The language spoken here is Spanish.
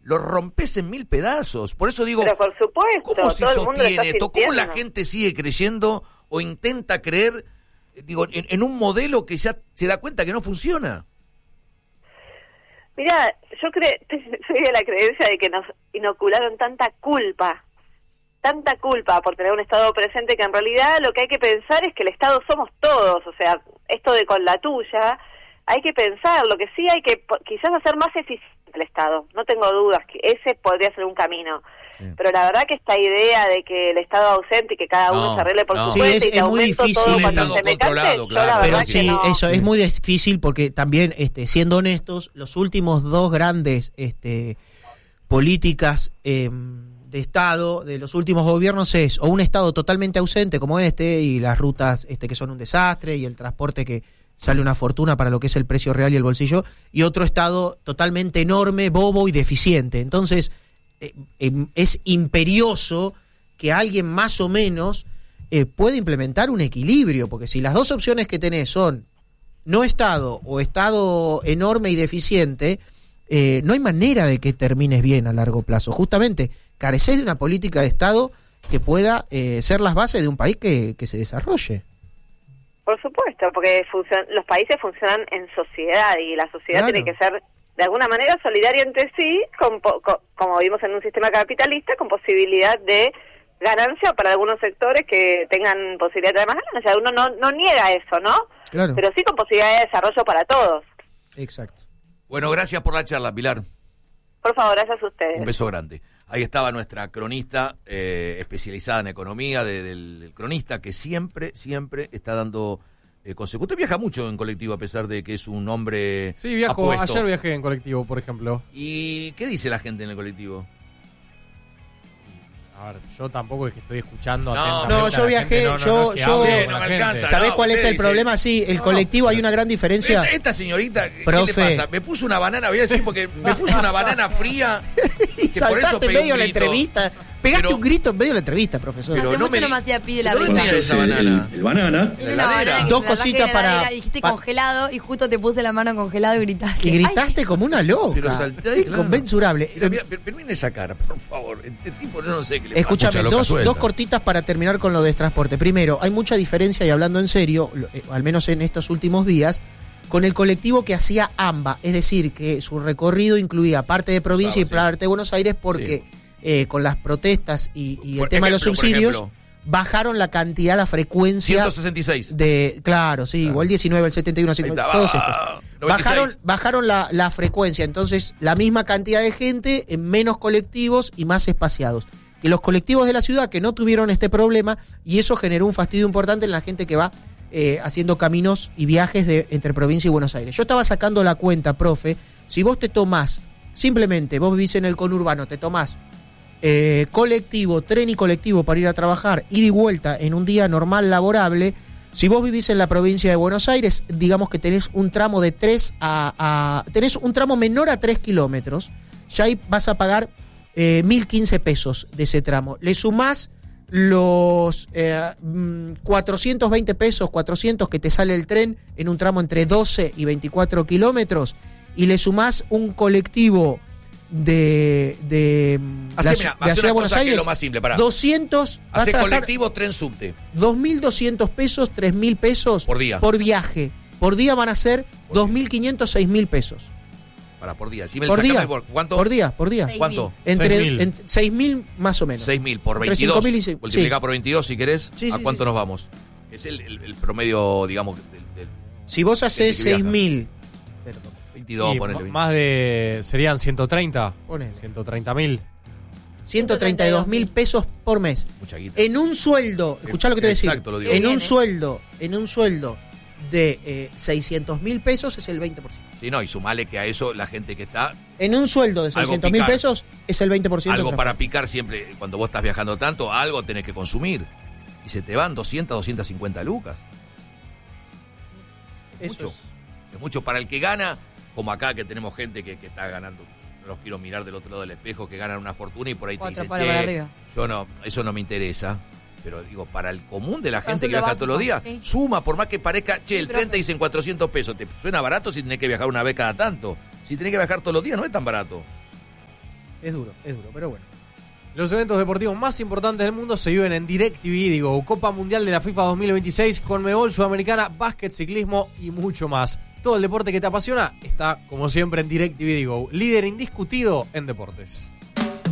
lo rompes en 1000 pedazos. Por eso digo, pero por supuesto, ¿cómo se todo el mundo lo está sostiene esto? ¿Cómo la sintiendo? gente sigue creyendo o intenta creer, en un modelo que ya se da cuenta que no funciona? Mirá, yo soy de la creencia de que nos inocularon tanta culpa por tener un Estado presente, que en realidad lo que hay que pensar es que el Estado somos todos. O sea, esto de con la tuya, hay que pensar, lo que sí hay que quizás hacer más eficiente el Estado, no tengo dudas que ese podría ser un camino, sí. Pero la verdad que esta idea de que el Estado ausente y que cada uno se arregle por su cuenta y te aumento todo cuando se me cante, pero sí, no. Eso es muy difícil porque también, siendo honestos, los últimos dos grandes políticas de Estado de los últimos gobiernos es o un Estado totalmente ausente como y las rutas que son un desastre y el transporte que sale una fortuna para lo que es el precio real y el bolsillo, y otro Estado totalmente enorme, bobo y deficiente. Entonces, es imperioso que alguien más o menos pueda implementar un equilibrio, porque si las dos opciones que tenés son no Estado o Estado enorme y deficiente, no hay manera de que termines bien a largo plazo. Justamente, carecés de una política de Estado que pueda ser las bases de un país que se desarrolle. Por supuesto, porque los países funcionan en sociedad y la sociedad tiene que ser de alguna manera solidaria entre sí, como vimos en un sistema capitalista, con posibilidad de ganancia para algunos sectores que tengan posibilidad de más ganancia. Uno no niega eso, ¿no? Claro. Pero sí con posibilidad de desarrollo para todos. Exacto. Bueno, gracias por la charla, Pilar. Por favor, gracias a ustedes. Un beso grande. Ahí estaba nuestra cronista especializada en economía, del cronista que siempre está dando consecuencias. Usted viaja mucho en colectivo a pesar de que es un hombre Sí, viajo. apuesto. Ayer viajé en colectivo, por ejemplo. ¿Y qué dice la gente en el colectivo? A ver, yo tampoco es que estoy escuchando atentamente. No, yo viajé, yo no me alcanza. ¿Sabés cuál es el problema? Sí, el colectivo hay una gran diferencia. Esta señorita, profe, ¿qué le pasa? Me puso una banana, voy a decir porque me puso una banana fría. Y saltaste en medio de la entrevista. Pegaste un grito en medio de la entrevista, profesor. Pero hace mucho nomás ya pide la risa. Esa banana. El banana. Dos cositas para... Dijiste congelado y justo te puse la mano congelado y gritaste. Y gritaste como una loca. Pero salté, inconmensurable. Pero miren esa cara, por favor. Este tipo no sé qué le pasa. Escúchame, dos cortitas para terminar con lo de transporte. Primero, hay mucha diferencia, y hablando en serio, al menos en estos últimos días, con el colectivo que hacía AMBA. Es decir, que su recorrido incluía parte de provincia y parte de Buenos Aires porque... con las protestas y el tema de los subsidios, bajaron la cantidad, la frecuencia. 166. Claro, sí, igual 19, el 71, 50, todos estos. Bajaron la frecuencia, entonces la misma cantidad de gente en menos colectivos y más espaciados. Que los colectivos de la ciudad que no tuvieron este problema, y eso generó un fastidio importante en la gente que va haciendo caminos y viajes entre provincia y Buenos Aires. Yo estaba sacando la cuenta, profe, si vos te tomás, simplemente vos vivís en el conurbano, te tomás colectivo, tren y colectivo para ir a trabajar, ida y vuelta en un día normal laborable, si vos vivís en la provincia de Buenos Aires, digamos que tenés un tramo de 3 tenés un tramo menor a 3 kilómetros, ya ahí vas a pagar 1.015 pesos de ese tramo. Le sumás los 420 pesos, 400 que te sale el tren en un tramo entre 12 y 24 kilómetros, y le sumás un colectivo de Ciudad Buenos Aires, lo más simple, 200, hace colectivo, tren subte, 2.200 pesos, 3.000 pesos por día, por viaje. Por día van a ser 2.500, 6.000 pesos. Por día. Si por día. ¿Cuánto? Por día. ¿Cuánto? Entre 6.000 más o menos. 6.000 por 22. Multiplicá por 22 si querés. Sí, ¿A cuánto nos vamos? Es el promedio, digamos, del si vos hacés 6.000. Más de... serían 130. Ponele. 130.000. 132.000 pesos por mes. Mucha guita. En un sueldo, escuchá lo que te voy a decir. Exacto, lo digo. En un sueldo de 600.000 pesos es el 20%. Sí, no, y sumale que a eso la gente que está... En un sueldo de 600.000 pesos es el 20%. Algo para picar siempre, cuando vos estás viajando tanto, algo tenés que consumir. Y se te van 200, 250 lucas. Es mucho para el que gana, como acá que tenemos gente que está ganando, no los quiero mirar del otro lado del espejo, que ganan una fortuna y por ahí te dicen, yo no, eso no me interesa. Pero digo, para el común de la gente que viaja todos los días, suma, por más que parezca, el tren te dicen 400 pesos, ¿te suena barato si tenés que viajar una vez cada tanto? Si tenés que viajar todos los días no es tan barato. Es duro, pero bueno. Los eventos deportivos más importantes del mundo se viven en DirecTV, digo, Copa Mundial de la FIFA 2026, Conmebol Sudamericana, básquet, ciclismo y mucho más. Todo el deporte que te apasiona está, como siempre, en DirecTV, digo, líder indiscutido en deportes.